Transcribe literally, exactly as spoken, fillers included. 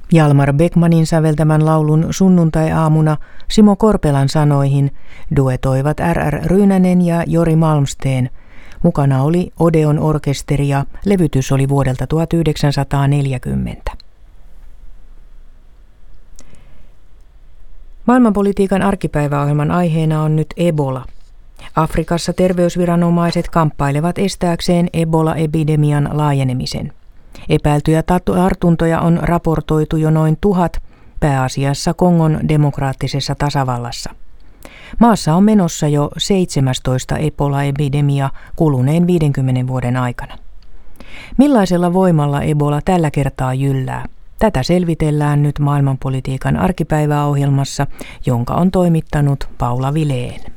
Jalmar Beckmanin säveltämän laulun sunnuntai-aamuna Simo Korpelan sanoihin duetoivat R R Ryynänen ja Jori Malmsteen. Mukana oli Odeon orkesteri ja levytys oli vuodelta tuhatyhdeksänsataaneljäkymmentä. Maailmanpolitiikan arkipäiväohjelman aiheena on nyt Ebola. Afrikassa terveysviranomaiset kamppailevat estääkseen Ebola-epidemian laajenemisen. Epäiltyjä tartuntoja on raportoitu jo noin tuhat, pääasiassa Kongon demokraattisessa tasavallassa. Maassa on menossa jo seitsemästoista Ebola-epidemia kuluneen viidenkymmenen vuoden aikana. Millaisella voimalla Ebola tällä kertaa jyllää? Tätä selvitellään nyt maailmanpolitiikan arkipäiväohjelmassa, jonka on toimittanut Paula Vileen.